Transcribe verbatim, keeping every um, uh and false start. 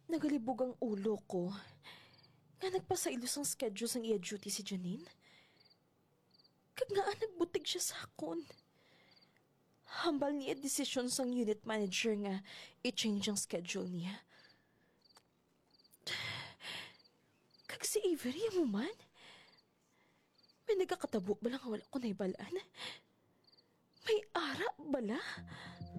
Nagalibog ang ulo ko. Nga nagpasailos ang schedule sang iya duty si Janine. Kag nga nagbutig siya sa akon. Hambal niya desisyon sang unit manager nga i-change ang schedule niya. Kag si Avery mo man? May nagkakatabo ba lang wala ko naibalaan? May ara bala?